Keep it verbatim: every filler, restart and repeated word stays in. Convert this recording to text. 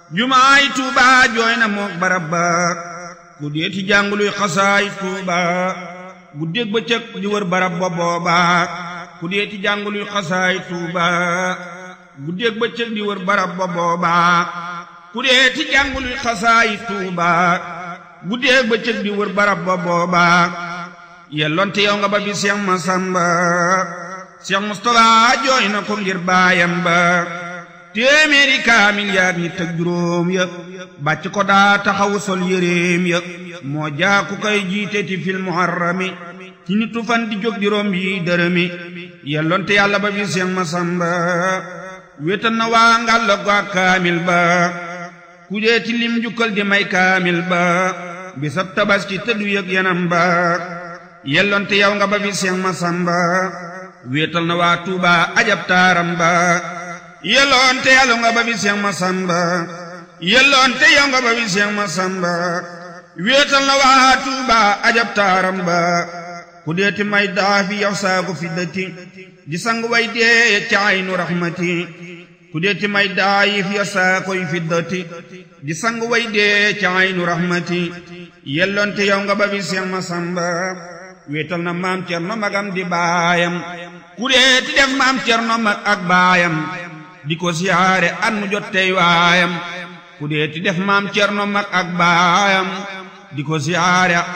jumaay Tuuba jooy na mook barab ba ku deeti jànguluy xasaay Tuuba guddeeg bëccëg di wër barab ba booba ku deeti jànguluy xasaay Tuuba guddeeg bëccëg di wër barab ba booba ku deeti jànguluy xasaay Tuuba guddeeg bëccëg di wër barab ba booba yellonte yow nga ba bi Seex Masamba Seex Mustafa jooy na ko ngir baayam ba téeméeri kaamil yaag ñett ak juróom ya bàcc ko daa taxawu sol yéreem ya moo jaaku kay jiite ti fil muharrami ci nitu fan di jóg di romb yi dërëmi yellonte yàlla ba bi Seex Masamba wéetal na waa ngàlla ko ak kaamil ba ku dee ti lim jukkal di may kaamil ba bisab tabaski tëddu yëg yanam ba yellonte yow nga ba bi Seex Masamba wéetal na waa Tuuba ajab taaram ba yellonte yàlla nga ba bi Seex Masamba yellonte yow nga ba bi Seex Masamba wéetal na waa Tuuba ajab taaram ba ku deeti may daafi yow saagu fiddati di sang way dee ca aynu rahmati ku deeti may daayif yow saakoy fiddati di sang way dee ca aynu rahmati yellonte yow nga ba bi Seex Masamba wéetal na maam Cerno magam di baayam ku deeti def maam Cerno mag ak baayam di ko siyaare an mu jot tey waayam ku deeti def maam Cerno mag ak baayam di ko siyaare